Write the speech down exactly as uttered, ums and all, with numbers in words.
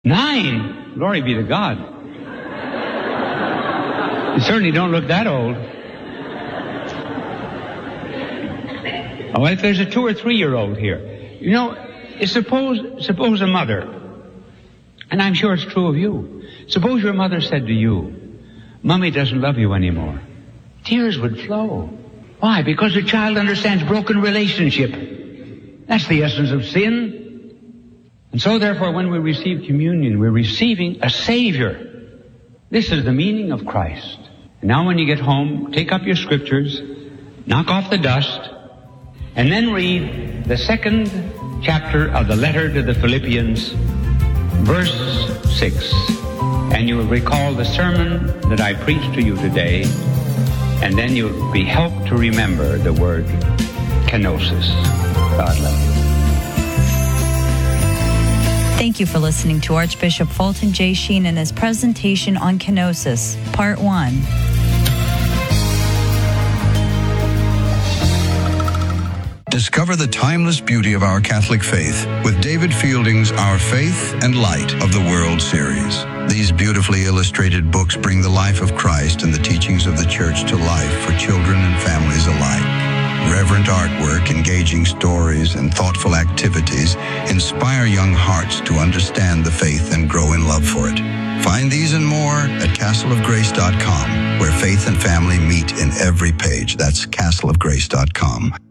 Nine? Glory be to God. You certainly don't look that old. Oh, if there's a two or three-year-old here, you know, suppose, suppose a mother, and I'm sure it's true of you, suppose your mother said to you, Mommy doesn't love you anymore. Tears would flow. Why? Because the child understands broken relationship. That's the essence of sin. And so therefore, when we receive communion, we're receiving a Savior. This is the meaning of Christ. And now when you get home, take up your scriptures, knock off the dust, and then read the second chapter of the letter to the Philippians, verse six. And you will recall the sermon that I preached to you today, and then you'll be helped to remember the word kenosis. God love you. Thank you for listening to Archbishop Fulton J. Sheen and his presentation on kenosis, Part one. Discover the timeless beauty of our Catholic faith with David Fielding's Our Faith and Light of the World series. These beautifully illustrated books bring the life of Christ and the teachings of the Church to life for children and families alike. Reverent artwork, engaging stories, and thoughtful activities inspire young hearts to understand the faith and grow in love for it. Find these and more at castle of grace dot com, where faith and family meet in every page. That's castle of grace dot com.